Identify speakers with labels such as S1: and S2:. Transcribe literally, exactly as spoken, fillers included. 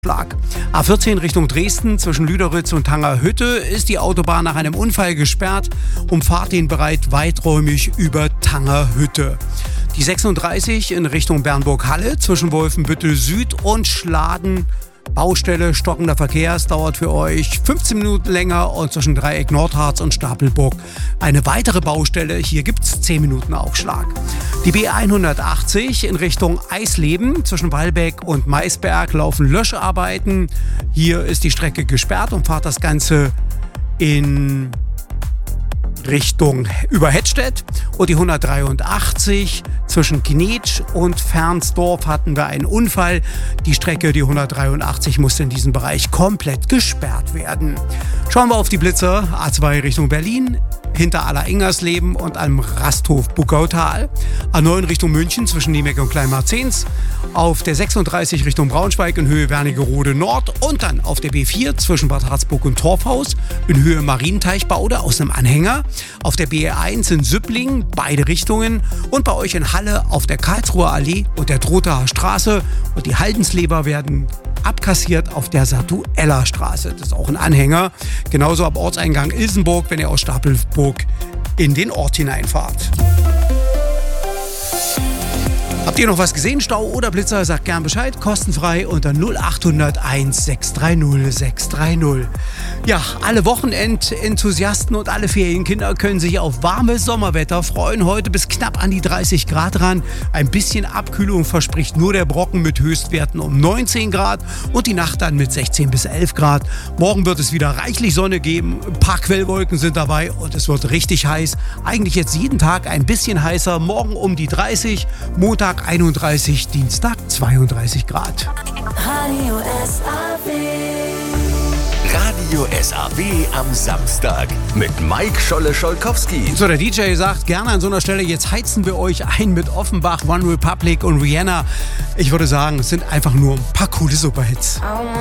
S1: Schlag. A vierzehn Richtung Dresden zwischen Lüderitz und Tangerhütte ist die Autobahn nach einem Unfall gesperrt. Umfahrt den Bereich weiträumig über Tangerhütte. Die sechsunddreißig in Richtung Bernburg-Halle zwischen Wolfenbüttel Süd und Schladen. Baustelle, stockender Verkehr, es dauert für euch fünfzehn Minuten länger, und zwischen Dreieck Nordharz und Stapelburg eine weitere Baustelle, hier gibt es zehn Minuten Aufschlag. Die B hundertachtzig in Richtung Eisleben zwischen Wallbeck und Maisberg laufen Löscharbeiten, hier ist die Strecke gesperrt und fahrt das Ganze in Richtung über Hettstedt. Und die hundertdreiundachtzig zwischen Gnetsch und Fernsdorf hatten wir einen Unfall. Die Strecke, die hundertdreiundachtzig, musste in diesem Bereich komplett gesperrt werden. Schauen wir auf die Blitzer. A zwei Richtung Berlin, hinter Aller-Ingersleben und am Rasthof Buckautal. A neun Richtung München zwischen Niemeck und Kleinmarzens. Auf der sechsunddreißig Richtung Braunschweig in Höhe Wernigerode Nord. Und dann auf der B vier zwischen Bad Harzburg und Torfhaus in Höhe Marienteichbaude aus einem Anhänger. Auf der B eins in Süpplingen, beide Richtungen. Und bei euch in Halle auf der Karlsruher Allee und der Trothaer Straße. Und die Haldensleber werden abkassiert auf der Satueller Straße. Das ist auch ein Anhänger. Genauso ab Ortseingang Ilsenburg, wenn ihr aus Stapelburg in den Ort hineinfahrt. Habt ihr noch was gesehen? Stau oder Blitzer? Sagt gern Bescheid. Kostenfrei unter null acht null eins sechs drei null sechs drei null. Ja, alle Wochenendenthusiasten und alle Ferienkinder können sich auf warmes Sommerwetter freuen. Heute bis knapp an die dreißig Grad ran. Ein bisschen Abkühlung verspricht nur der Brocken mit Höchstwerten um neunzehn Grad und die Nacht dann mit sechzehn bis elf Grad. Morgen wird es wieder reichlich Sonne geben. Ein paar Quellwolken sind dabei und es wird richtig heiß. Eigentlich jetzt jeden Tag ein bisschen heißer. Morgen um die dreißig, Montag einunddreißig, Dienstag zweiunddreißig Grad.
S2: Radio S A W.
S3: Radio S A W am Samstag mit Mike Scholle-Scholkowski.
S1: So, der D J sagt gerne an so einer Stelle, jetzt heizen wir euch ein mit Offenbach, One Republic und Rihanna. Ich würde sagen, es sind einfach nur ein paar coole Superhits.